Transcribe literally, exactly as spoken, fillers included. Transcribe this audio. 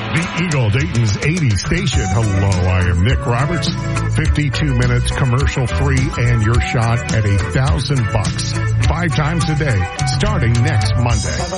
The Eagle Dayton's eighty station. Hello, I am Nick Roberts. fifty-two minutes commercial free and your shot at a thousand bucks. Five times a day starting next Monday.